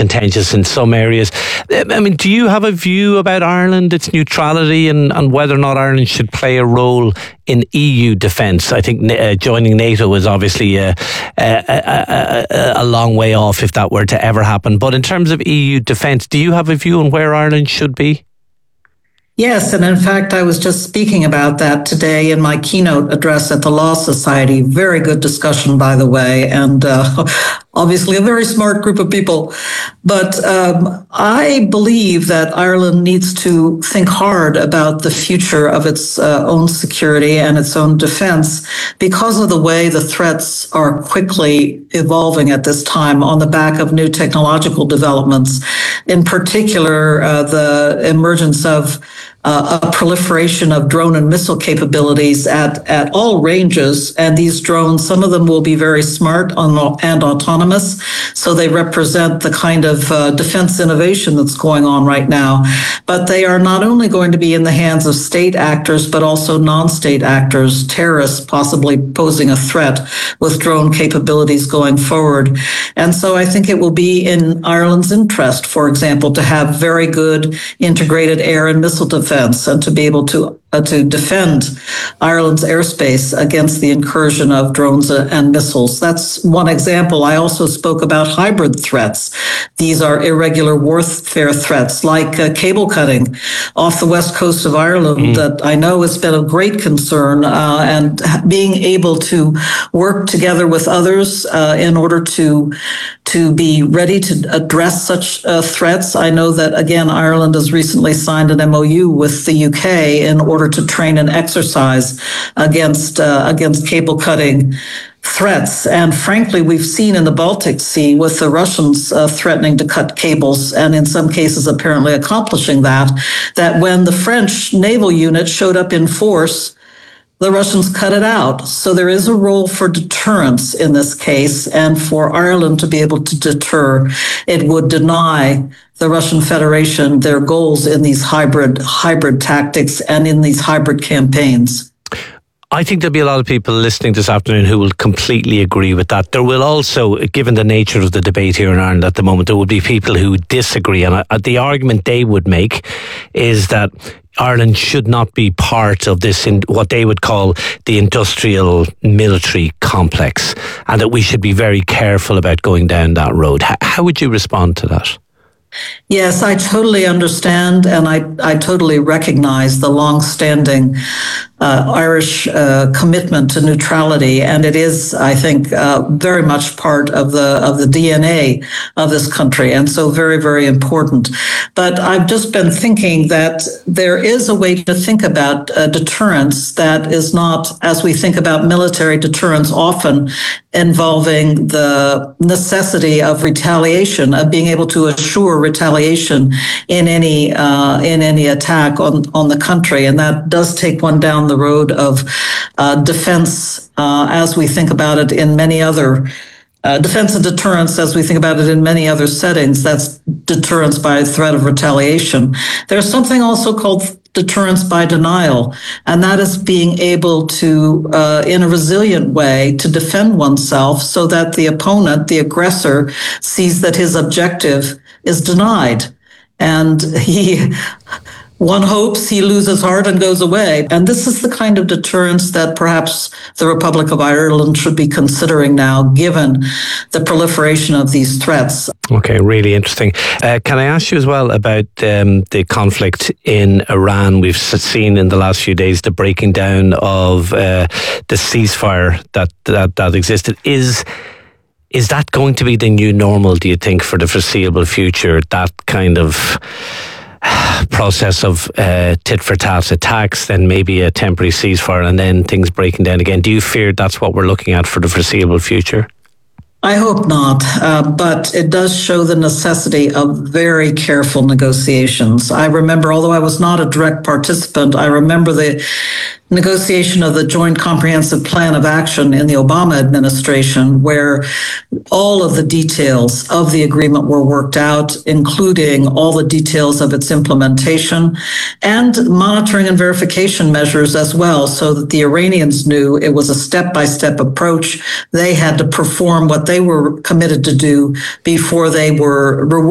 contentious in some areas. I mean, do you have a view about Ireland, its neutrality, and whether or not Ireland should play a role in EU defence? I think joining NATO is obviously a long way off if that were to ever happen. But in terms of EU defence, do you have a view on where Ireland should be? Yes, and in fact, I was just speaking about that today in my keynote address at the Law Society. Very good discussion, by the way, and obviously a very smart group of people. But I believe that Ireland needs to think hard about the future of its own security and its own defense because of the way the threats are quickly evolving at this time on the back of new technological developments. In particular, the emergence of a proliferation of drone and missile capabilities at all ranges. And these drones, some of them will be very smart and autonomous. So they represent the kind of defense innovation that's going on right now. But they are not only going to be in the hands of state actors, but also non-state actors, terrorists possibly posing a threat with drone capabilities going forward. And so I think it will be in Ireland's interest, for example, to have very good integrated air and missile defense and to be able to defend Ireland's airspace against the incursion of drones and missiles. That's one example. I also spoke about hybrid threats. These are irregular warfare threats like cable cutting off the west coast of Ireland that I know has been of great concern, and being able to work together with others in order to be ready to address such threats. I know that, again, Ireland has recently signed an MOU with the UK in order to train and exercise against cable cutting threats. And frankly, we've seen in the Baltic Sea with the Russians threatening to cut cables, and in some cases apparently accomplishing that when the French naval unit showed up in force, the Russians cut it out. So there is a role for deterrence in this case, and for Ireland to be able to deter, it would deny the Russian Federation their goals in these hybrid tactics and in these hybrid campaigns. I think there'll be a lot of people listening this afternoon who will completely agree with that. There will also, given the nature of the debate here in Ireland at the moment, there will be people who disagree. And the argument they would make is that Ireland should not be part of this, in what they would call the industrial military complex, and that we should be very careful about going down that road. How would you respond to that? Yes, I totally understand, and I totally recognize the long-standing Irish commitment to neutrality, and it is, I think, very much part of the DNA of this country, and so very, very important. But I've just been thinking that there is a way to think about deterrence that is not, as we think about military deterrence, often involving the necessity of retaliation, of being able to assure retaliation in any attack on the country, and that does take one down the road of defense as we think about it in many other defense and deterrence as we think about it in many other settings. That's deterrence by threat of retaliation. There's something also called deterrence by denial, and that is being able to, in a resilient way, to defend oneself so that the opponent, the aggressor, sees that his objective is denied. And one hopes he loses heart and goes away. And this is the kind of deterrence that perhaps the Republic of Ireland should be considering now, given the proliferation of these threats. Okay, really interesting. Can I ask you as well about the conflict in Iran? We've seen in the last few days the breaking down of the ceasefire that existed. Is that going to be the new normal, do you think, for the foreseeable future, that kind of process of tit-for-tat attacks, then maybe a temporary ceasefire, and then things breaking down again? Do you fear that's what we're looking at for the foreseeable future? I hope not, but it does show the necessity of very careful negotiations. I remember, although I was not a direct participant, I remember the negotiation of the Joint Comprehensive Plan of Action in the Obama administration, where all of the details of the agreement were worked out, including all the details of its implementation and monitoring and verification measures as well, so that the Iranians knew it was a step-by-step approach. They had to perform what they were committed to do before they were rewarded